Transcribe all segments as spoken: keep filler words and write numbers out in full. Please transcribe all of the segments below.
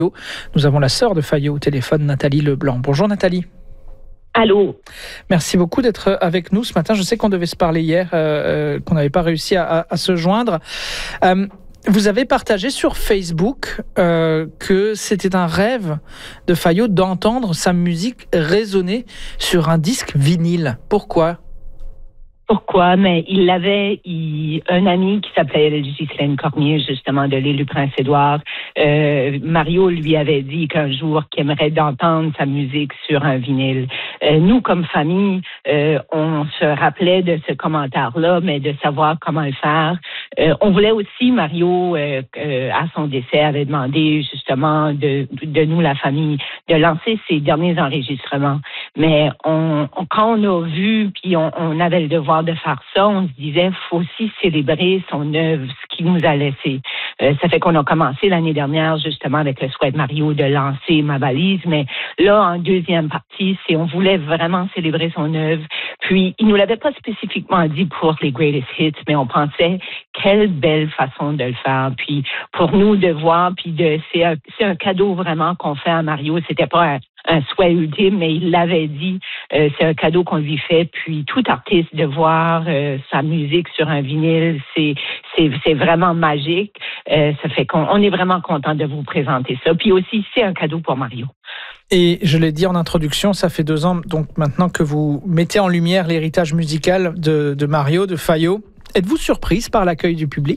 Nous avons la sœur de Fayot au téléphone, Nathalie Leblanc. Bonjour Nathalie. Allô. Merci beaucoup d'être avec nous ce matin. Je sais qu'on devait se parler hier, euh, qu'on n'avait pas réussi à, à, à se joindre. Euh, vous avez partagé sur Facebook euh, que c'était un rêve de Fayot d'entendre sa musique résonner sur un disque vinyle. Pourquoi ? Pourquoi? Mais il avait il, un ami qui s'appelait Ghislaine Cormier, justement, de l'île du Prince-Édouard. Euh, Mario lui avait dit qu'un jour, qu'il aimerait d'entendre sa musique sur un vinyle. Euh, nous, comme famille, euh, on se rappelait de ce commentaire-là, mais de savoir comment le faire. Euh, on voulait aussi, Mario, euh, euh, à son décès, avait demandé justement de, de nous, la famille, de lancer ses derniers enregistrements. Mais on, on, quand on a vu, puis on, on avait le devoir de faire ça, on se disait, faut aussi célébrer son œuvre, ce qu'il nous a laissé. Euh, ça fait qu'on a commencé l'année dernière, justement, avec le souhait de Mario de lancer Ma valise, mais là, en deuxième partie, c'est on voulait vraiment célébrer son œuvre. Puis, il nous l'avait pas spécifiquement dit pour les Greatest Hits, mais on pensait, quelle belle façon de le faire. Puis, pour nous, de voir, puis de, c'est un, c'est un cadeau vraiment qu'on fait à Mario. C'était pas un, un souhait ultime, mais il l'avait dit. Euh, c'est un cadeau qu'on lui fait. Puis tout artiste de voir euh, sa musique sur un vinyle, c'est c'est c'est vraiment magique. Euh, ça fait qu'on on est vraiment content de vous présenter ça. Puis aussi, c'est un cadeau pour Mario. Et je l'ai dit en introduction, ça fait deux ans donc maintenant que vous mettez en lumière l'héritage musical de, de Mario, de Fayot. Êtes-vous surprise par l'accueil du public?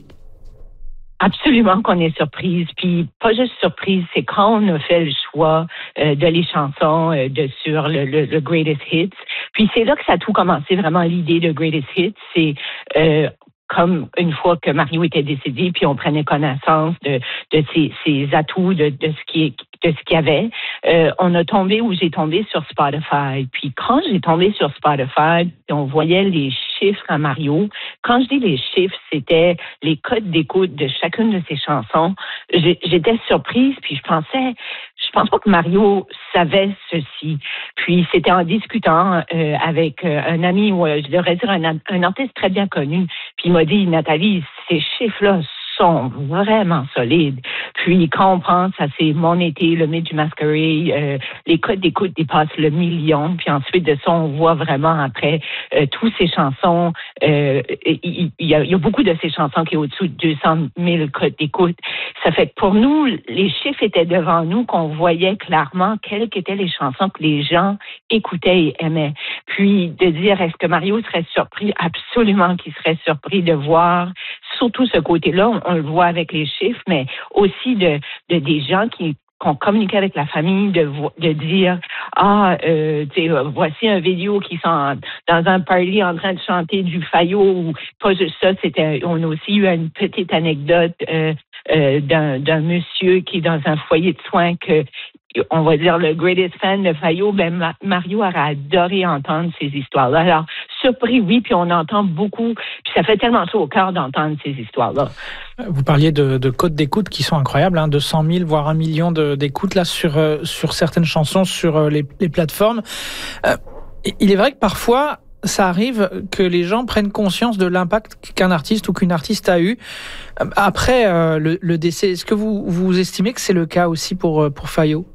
Absolument qu'on est surprise, puis pas juste surprise, c'est quand on a fait le choix euh, de les chansons euh, de sur le, le, le Greatest Hits. Puis c'est là que ça a tout commencé, vraiment l'idée de Greatest Hits, c'est euh, comme une fois que Mario était décédé, puis on prenait connaissance de, de ses, ses atouts, de, de ce qui de ce qu'il y avait, euh, on a tombé ou j'ai tombé sur Spotify. Puis quand j'ai tombé sur Spotify, on voyait les chiffres à Mario. Quand je dis les chiffres, c'était les codes d'écoute de chacune de ses chansons. J'ai, j'étais surprise, puis je pensais, je pense pas que Mario savait ceci. Puis c'était en discutant euh, avec euh, un ami, ou euh, je devrais dire un, un artiste très bien connu, puis il m'a dit, Nathalie, ces chiffres-là sont vraiment solides. Puis quand on pense à ces Mon été, le mythe du Masquerade, euh, les codes d'écoute dépassent le million. Puis ensuite de ça, on voit vraiment après euh, tous ces chansons. Euh, il, y a, il y a beaucoup de ces chansons qui est au-dessus de deux cent mille codes d'écoute. Ça fait que pour nous, les chiffres étaient devant nous, qu'on voyait clairement quelles étaient les chansons que les gens écoutaient et aimaient. Puis de dire, est-ce que Mario serait surpris? Absolument qu'il serait surpris de voir surtout ce côté-là. On, on le voit avec les chiffres, mais aussi de, de des gens qui qu'on communiquait avec la famille, de, de dire ah euh, tu sais, voici un vidéo qui sont dans un party en train de chanter du Fayot, ou pas juste ça, c'était on a aussi eu une petite anecdote euh, euh, d'un, d'un monsieur qui est dans un foyer de soins que on va dire le greatest fan de Fayot, ben Mario aurait adoré entendre ces histoires-là. Alors, surpris, oui, puis on entend beaucoup, puis ça fait tellement chaud au cœur d'entendre ces histoires-là. Vous parliez de, de codes d'écoute qui sont incroyables, hein, deux cent mille, voire un million de, d'écoutes là sur, euh, sur certaines chansons, sur euh, les, les plateformes. Euh, il est vrai que parfois, ça arrive que les gens prennent conscience de l'impact qu'un artiste ou qu'une artiste a eu après euh, le, le décès. Est-ce que vous, vous estimez que c'est le cas aussi pour, pour Fayot?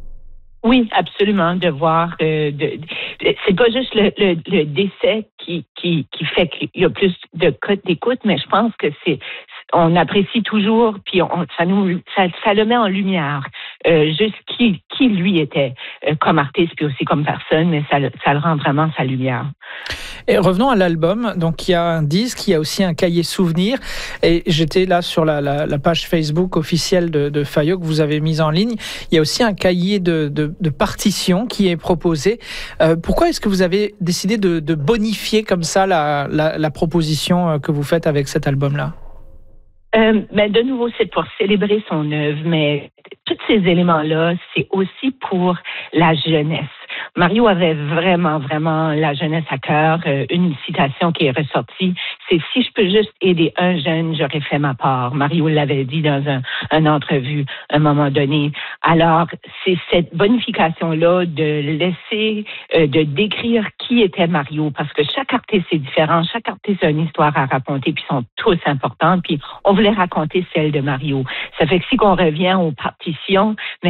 Oui, absolument, de voir, euh, de, de, c'est pas juste le, le, le décès qui, qui, qui fait qu'il y a plus de codes d'écoute, mais je pense que c'est, on apprécie toujours, puis on, ça nous, ça, ça le met en lumière, euh, juste qui, qui lui était euh, comme artiste, puis aussi comme personne, mais ça, ça le rend vraiment sa lumière. Et revenons à l'album. Donc, il y a un disque, il y a aussi un cahier souvenir. Et j'étais là sur la, la, la page Facebook officielle de, de Fayot que vous avez mise en ligne. Il y a aussi un cahier de, de, de partitions qui est proposé. Euh, pourquoi est-ce que vous avez décidé de, de bonifier comme ça la, la, la proposition que vous faites avec cet album-là? Euh, ben de nouveau, c'est pour célébrer son œuvre, mais tous ces éléments-là, c'est aussi pour la jeunesse. Mario avait vraiment, vraiment la jeunesse à cœur. Euh, une citation qui est ressortie, c'est « Si je peux juste aider un jeune, j'aurais fait ma part ». Mario l'avait dit dans un, une entrevue à un moment donné. Alors, c'est cette bonification-là de laisser, euh, de décrire qui était Mario, parce que chaque artiste est différent, chaque artiste a une histoire à raconter, puis ils sont tous importants, puis on voulait raconter celle de Mario. Ça fait que si on revient aux partitions,